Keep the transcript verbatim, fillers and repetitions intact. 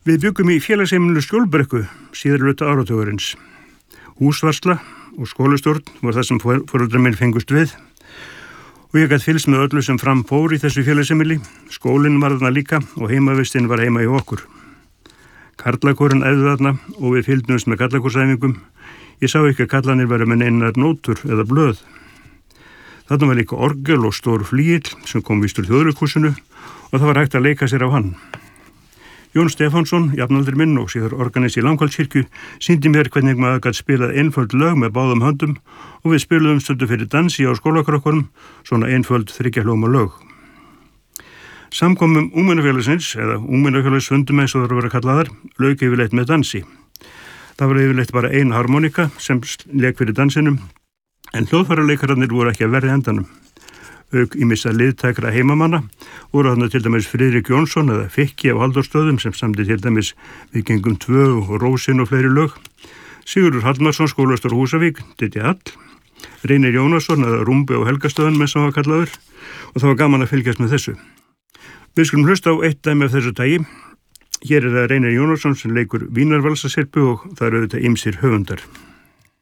Við byggum í félagsheimilinu Skjólbrekku síðar hluta áratugurins. Húsvarsla og skólastjórn var það sem foreldrar minn fengust við og ég gat fylgst með öllu sem fram fór í þessu félagsheimili. Skólinn var þarna líka og heimavistinn var heima í okkur. Karlakórinn æfði þarna og við fylgdumst með karlakórsæfingum. Ég sá ekki að kallanir væru með neinar nótur eða blöð. Þarna var líka orgel og stór flíill sem kom víst úr Þjóðleikhúsinu og það var hægt að leika sér á hann. Jón Stefánsson, jafnaldri minn og síðar organist í Langholtskirkju, sýndi mér hvernig maður gat spilað einföld lög með báðum höndum og við spiluðum stundu fyrir dansi á skólakrökkunum, svona einföld þriggja hljóma lög. Samkomum ungmennafélagsins, eða ungmennafélagsfundum eins og það voru kallaðar, lauk yfirleitt með dansi. Það var yfirleitt bara ein harmonika sem leik fyrir dansinum, en hljóðfærarleikararnir voru ekki að verði endanum. Auk ýmissa liðtækra heimamanna voru þarna til dæmis Friðrik Jónsson eða Fikki á Halldórsstöðum sem samdi til dæmis Við gengum tvö og Rósin og fleiri lög, Sigurður Hallmarsson, skólastór Húsavík, Diddi Hall, Reynir Jónasson eða Rúmbi á Helgastöðum með sem var kallaður og það var gaman að fylgjast með þessu. Við skulum hlusta á eitt dæmi af þessu tagi. Hér er það Reynir Jónasson sem leikur Vínarvalsasirpu og það eru auðvitað ýmsir höfundar.